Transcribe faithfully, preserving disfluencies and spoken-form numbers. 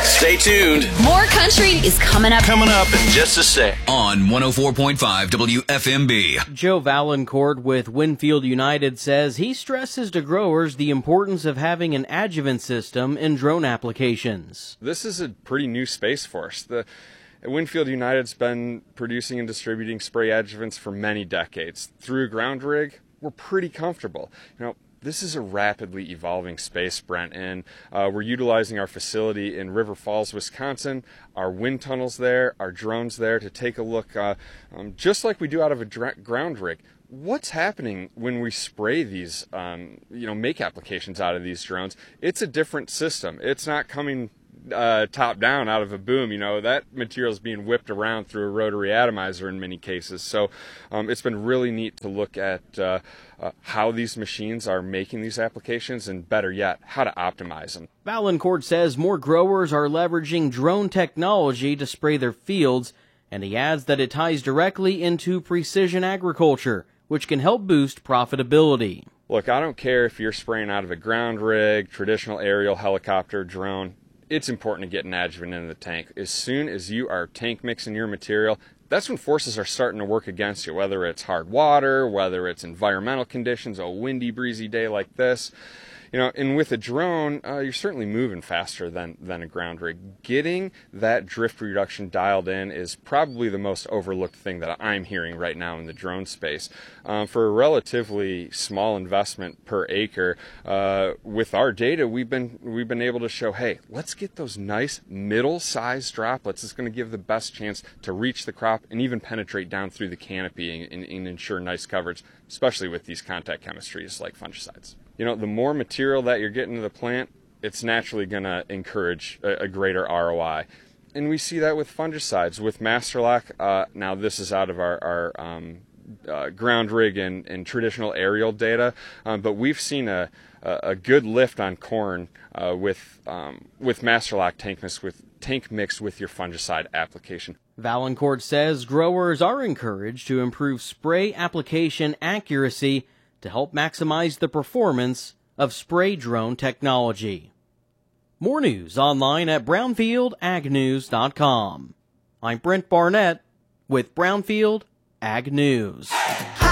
Stay tuned. More country is coming up. Coming up in just a sec. On one oh four point five W F M B. Joe Valancourt with Winfield United says he stresses to growers the importance of having an adjuvant system in drone applications. This is a pretty new space for us. The Winfield United's been producing and distributing spray adjuvants for many decades. Through a ground rig, we're pretty comfortable. You know, this is a rapidly evolving space, Brent, and uh, we're utilizing our facility in River Falls, Wisconsin, our wind tunnels there, our drones there to take a look, uh, um, just like we do out of a dr- ground rig. What's happening when we spray these, um, you know, make applications out of these drones? It's a different system. It's not coming Uh, top down out of a boom. You know, that material is being whipped around through a rotary atomizer in many cases. So um, it's been really neat to look at uh, uh, how these machines are making these applications, and better yet, how to optimize them. Valancourt says more growers are leveraging drone technology to spray their fields, and he adds that it ties directly into precision agriculture, which can help boost profitability. Look, I don't care if you're spraying out of a ground rig, traditional aerial, helicopter, drone. It's important to get an adjuvant into the tank. As soon as you are tank mixing your material, that's when forces are starting to work against you, whether it's hard water, whether it's environmental conditions, a windy, breezy day like this. You know, and with a drone, uh, you're certainly moving faster than, than a ground rig. Getting that drift reduction dialed in is probably the most overlooked thing that I'm hearing right now in the drone space. Um, for a relatively small investment per acre, uh, with our data, we've been we've been able to show, hey, let's get those nice middle-sized droplets. It's going to give the best chance to reach the crop and even penetrate down through the canopy and, and ensure nice coverage, especially with these contact chemistries like fungicides. You know, the more material that you're getting to the plant, it's naturally going to encourage a, a greater R O I. And we see that with fungicides. With Masterlock, uh, now this is out of our, our um, uh, ground rig and, and traditional aerial data, um, but we've seen a, a, a good lift on corn uh, with, um, with Masterlock tank mix with, tank mix with your fungicide application. Valancourt says growers are encouraged to improve spray application accuracy to help maximize the performance of spray drone technology. More news online at brownfield ag news dot com. I'm Brent Barnett with Brownfield Ag News.